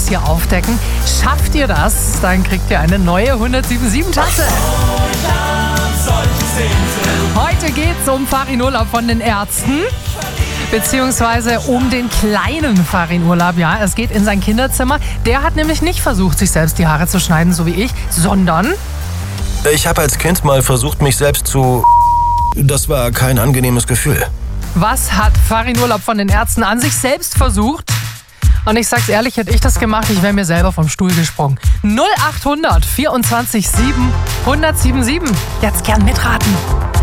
das hier aufdecken. Schafft ihr das, dann kriegt ihr eine neue 177-Tasse. Heute geht's um Farin-Urlaub von den Ärzten. Beziehungsweise um den kleinen Farin-Urlaub. Ja, es geht in sein Kinderzimmer. Der hat nämlich nicht versucht, sich selbst die Haare zu schneiden, so wie ich, sondern... Ich habe als Kind mal versucht, mich selbst zu... Das war kein angenehmes Gefühl. Was hat Farin-Urlaub von den Ärzten an sich selbst versucht? Und ich sag's ehrlich, hätte ich das gemacht, ich wäre mir selber vom Stuhl gesprungen. 0800 24 7 1077. Jetzt gern mitraten.